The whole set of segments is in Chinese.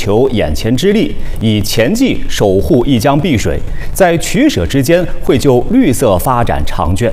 求眼前之利，以前进守护一江碧水，在取舍之间绘就绿色发展长卷。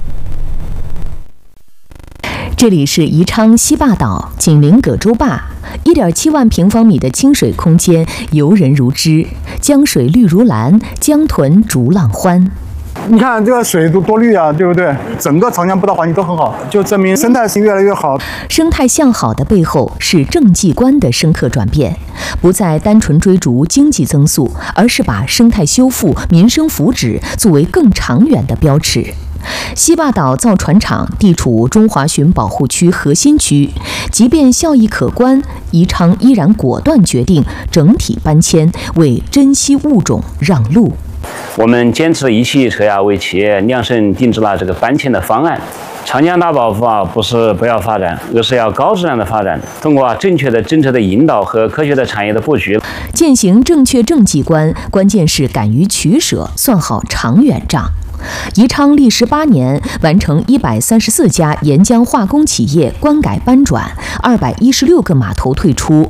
这里是宜昌西坝岛，紧邻葛洲坝，1.7万平方米的清水空间，游人如织，江水绿如蓝，江豚逐浪欢。 你看这个水多绿啊，对不对？整个长江步道环境都很好，就证明生态是越来越好。 生态向好的背后是政绩观的深刻转变，不再单纯追逐经济增速，而是把生态修复、民生福祉作为更长远的标尺。西坝岛造船厂地处中华鲟保护区核心区，即便效益可观，宜昌依然果断决定整体搬迁，为珍稀物种让路。 我们坚持一汽车为企业量身定制了这个搬迁的方案。长江大保护不是不要发展，而是要高质量的发展。通过正确的政策的引导和科学的产业的布局， 践行正确政绩观，关键是敢于取舍，算好长远账。宜昌历时8年，完成134家沿江化工企业关改搬转，216个码头退出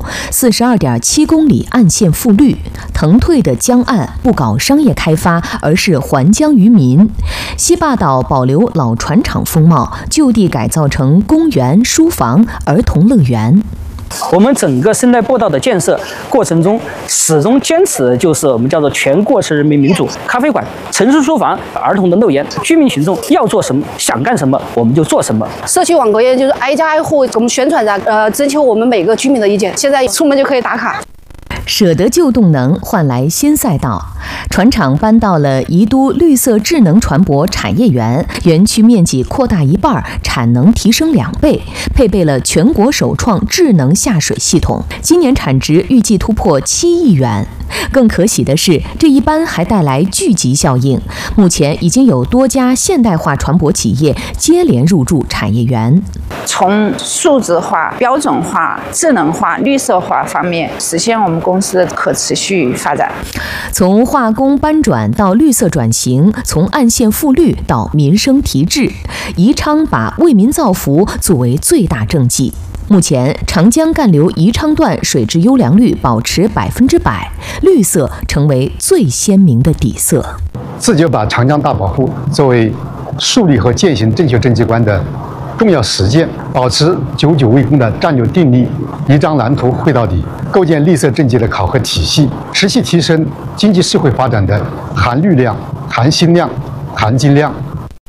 ，42.7公里岸线复绿。腾退的江岸不搞商业开发，而是还江于民。西坝岛保留老船厂风貌，就地改造成公园、书房、儿童乐园。 我们整个生态步道的建设过程中，始终坚持的就是我们叫做全过程人民民主。咖啡馆、城市书房、儿童的乐园，居民群众要做什么、想干什么，我们就做什么。 社区网格业就是挨家挨户我们宣传着，征求我们每个居民的意见。现在出门就可以打卡。 舍得旧动能，换来新赛道。船厂搬到了宜都绿色智能船舶产业园，园区面积扩大1半，产能提升2倍，配备了全国首创智能下水系统。今年产值预计突破7亿元。更可喜的是，这一搬还带来聚集效应。目前已经有多家现代化船舶企业接连入驻产业园。 从数字化、标准化、智能化、绿色化方面，实现我们公司的可持续发展。 从化工搬转到绿色转型，从岸线复绿到民生提质，宜昌把为民造福作为最大政绩。目前，长江干流宜昌段水质优良率保持100%，绿色成为最鲜明的底色。 自觉把长江大保护作为树立和践行正确政绩观的重要实践，保持久久为功的战略定力，一张蓝图绘到底，构建绿色政绩的考核体系，持续提升经济社会发展的含绿量、含新量、含金量。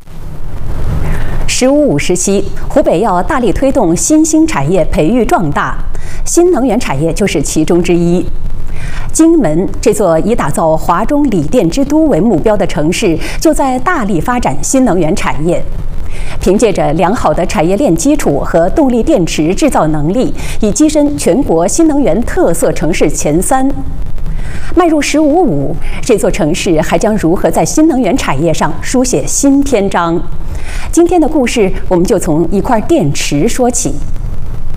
15时期，湖北要大力推动新兴产业培育壮大，新能源产业就是其中之一。荆门这座以打造华中锂电之都为目标的城市，就在大力发展新能源产业。凭借着良好的产业链基础和动力电池制造能力，已跻身全国新能源特色城市前3。迈入15+5，这座城市还将如何在新能源产业上书写新篇章？今天的故事，我们就从一块电池说起。